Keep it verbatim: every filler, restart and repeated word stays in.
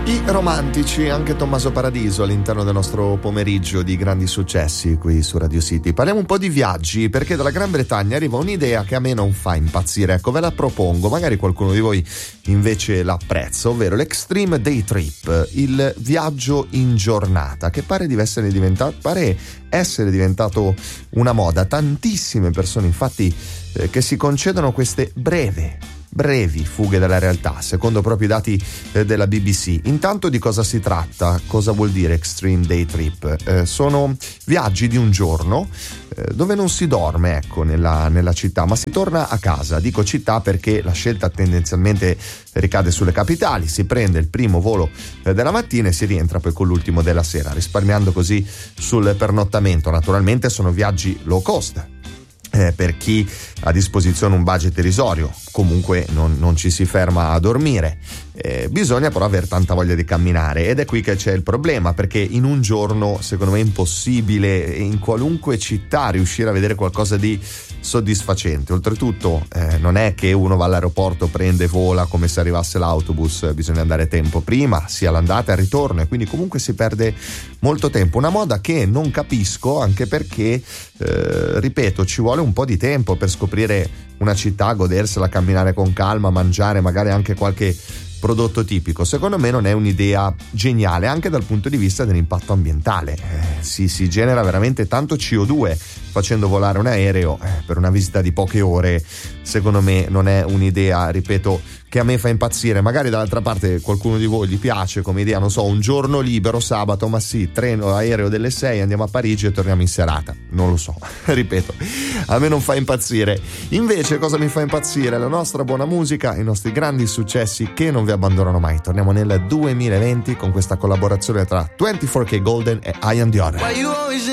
I romantici, anche Tommaso Paradiso all'interno del nostro pomeriggio di grandi successi qui su Radio City. Parliamo un po' di viaggi, perché dalla Gran Bretagna arriva un'idea che a me non fa impazzire. Ecco, ve la propongo, magari qualcuno di voi invece l'apprezza, ovvero l'Extreme Day Trip, il viaggio in giornata, che pare di essere diventato, pare essere diventato una moda. Tantissime persone infatti eh, che si concedono queste breve brevi fughe dalla realtà, secondo proprio i dati eh, della B B C. Intanto, di cosa si tratta? Cosa vuol dire Extreme Day Trip? Eh, sono viaggi di un giorno eh, dove non si dorme, ecco, nella, nella città, ma si torna a casa. Dico città perché la scelta tendenzialmente ricade sulle capitali. Si prende il primo volo eh, della mattina e si rientra poi con l'ultimo della sera, risparmiando così sul pernottamento. Naturalmente sono viaggi low cost, Eh, per chi ha a disposizione un budget irrisorio, comunque non, non ci si ferma a dormire. Eh, bisogna però avere tanta voglia di camminare, ed è qui che c'è il problema, perché in un giorno secondo me è impossibile in qualunque città riuscire a vedere qualcosa di soddisfacente. Oltretutto eh, non è che uno va all'aeroporto, prende, vola come se arrivasse l'autobus, bisogna andare tempo prima, sia l'andata e il ritorno, e quindi comunque si perde molto tempo. Una moda che non capisco, anche perché eh, ripeto, ci vuole un po' di tempo per scoprire una città, godersela, camminare con calma, mangiare magari anche qualche prodotto tipico. Secondo me non è un'idea geniale, anche dal punto di vista dell'impatto ambientale. Eh, si, si genera veramente tanto C O due facendo volare un aereo eh, per una visita di poche ore. Secondo me non è un'idea, ripeto, che a me fa impazzire. Magari dall'altra parte qualcuno di voi gli piace come idea, non so, un giorno libero sabato, ma sì, treno aereo delle sei, andiamo a Parigi e torniamo in serata. Non lo so, ripeto, a me non fa impazzire. Invece cosa mi fa impazzire? La nostra buona musica, i nostri grandi successi che non vi abbandonano mai. Torniamo nel duemilaventi con questa collaborazione tra ventiquattro K Golden e I Am The Other.